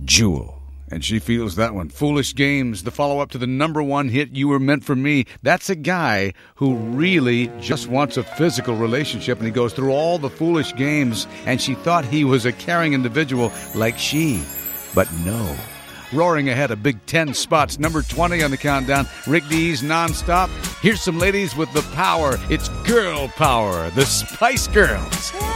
Jewel. And she feels that one. Foolish Games, the follow-up to the number one hit, You Were Meant for Me. That's a guy who really just wants a physical relationship, and he goes through all the foolish games, and she thought he was a caring individual like she. But no. Roaring ahead, a big 10 spots, number 20 on the countdown. Rick Dees, Nonstop. Here's some ladies with the power. It's girl power, the Spice Girls.